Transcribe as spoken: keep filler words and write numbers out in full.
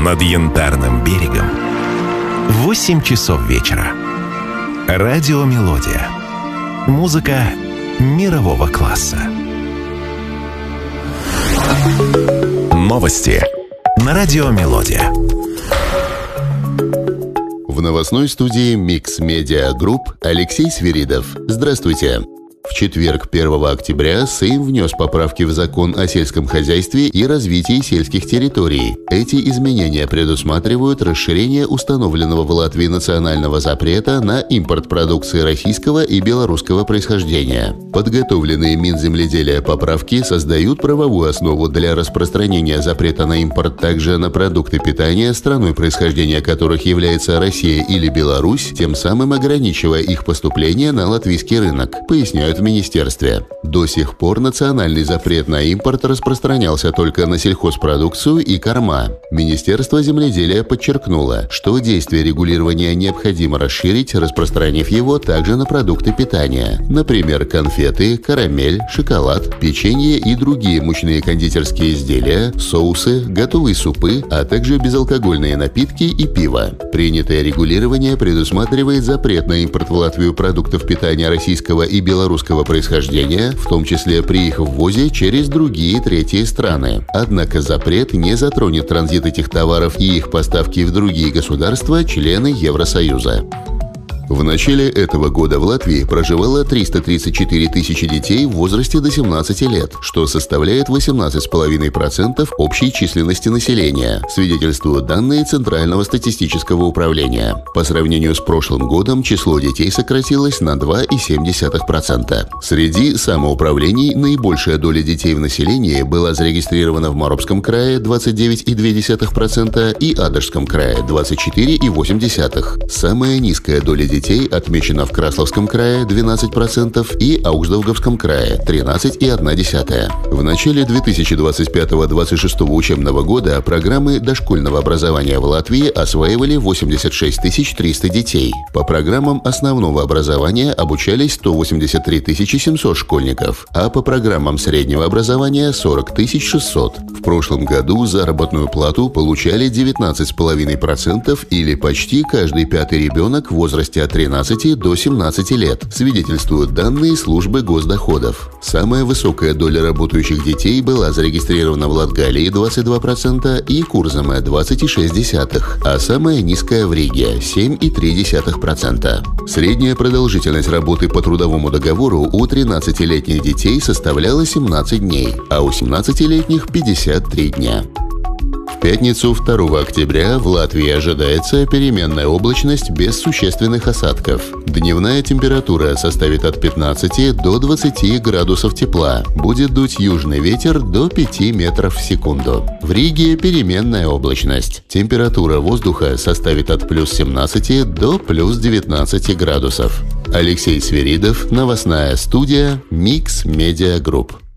над Янтарным берегом в восемь часов вечера. Радио «Мелодия». Музыка мирового класса. Новости на радио «Мелодия». В новостной студии Mix Media Group Алексей Свиридов. Здравствуйте. В четверг, первого октября, Сейм внес поправки в Закон о сельском хозяйстве и развитии сельских территорий. Эти изменения предусматривают расширение установленного в Латвии национального запрета на импорт продукции российского и белорусского происхождения. Подготовленные Минземледелия поправки создают правовую основу для распространения запрета на импорт также на продукты питания, страной происхождения которых является Россия или Беларусь, тем самым ограничивая их поступление на латвийский рынок, поясняют в министерстве. До сих пор национальный запрет на импорт распространялся только на сельхозпродукцию и корма. Министерство земледелия подчеркнуло, что действие регулирования необходимо расширить, распространив его также на продукты питания, например, конфеты, карамель, шоколад, печенье и другие мучные кондитерские изделия, соусы, готовые супы, а также безалкогольные напитки и пиво. Принятое регулирование предусматривает запрет на импорт в Латвию продуктов питания российского и белорусского происхождения, в том числе при их ввозе через другие третьи страны. Однако запрет не затронет транзит этих товаров и их поставки в другие государства, члены Евросоюза. В начале этого года в Латвии проживало триста тридцать четыре тысячи детей в возрасте до семнадцати лет, что составляет восемнадцать целых пять десятых процента общей численности населения, свидетельствуют данные Центрального статистического управления. По сравнению с прошлым годом число детей сократилось на два целых семь десятых процента. Среди самоуправлений наибольшая доля детей в населении была зарегистрирована в Моропском крае двадцать девять целых две десятых процента и Адышском крае двадцать четыре целых восемь десятых процента. Самая низкая доля детей Детей отмечено в Красловском крае двенадцать процентов и Аугсдаугавском крае тринадцать целых одна десятая процента. В начале две тысячи двадцать пятого — двадцать шестого учебного года программы дошкольного образования в Латвии осваивали восемьдесят шесть тысяч триста детей. По программам основного образования обучались сто восемьдесят три тысячи семьсот школьников, а по программам среднего образования сорок тысяч шестьсот. В прошлом году заработную плату получали девятнадцать целых пять десятых процента или почти каждый пятый ребенок в возрасте от тринадцати до семнадцати лет, свидетельствуют данные службы госдоходов. Самая высокая доля работающих детей была зарегистрирована в Латгалии двадцать два процента и Курзаме двадцать целых шесть десятых процента, а самая низкая в Риге семь целых три десятых процента. Средняя продолжительность работы по трудовому договору у тринадцатилетних детей составляла семнадцать дней, а у семнадцатилетних – пятьдесят три дня. В пятницу, второго октября, в Латвии ожидается переменная облачность без существенных осадков. Дневная температура составит от пятнадцати до двадцати градусов тепла. Будет дуть южный ветер до пяти метров в секунду. В Риге переменная облачность. Температура воздуха составит от плюс семнадцати до плюс девятнадцати градусов. Алексей Свиридов, новостная студия Mix Media Group.